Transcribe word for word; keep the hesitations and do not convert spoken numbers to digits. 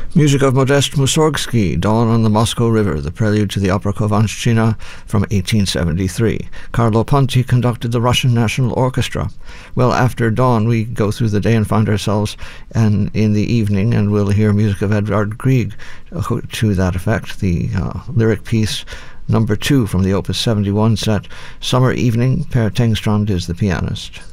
Music of Modest Mussorgsky, Dawn on the Moscow River, the prelude to the opera Kovanshchina from eighteen seventy-three. Carlo Ponti conducted the Russian National Orchestra. Well, after dawn, we go through the day and find ourselves and in the evening, and we'll hear music of Edvard Grieg to that effect, the uh, lyric piece number two from the Opus seventy-one set. Summer Evening, Per Tengstrand is the pianist.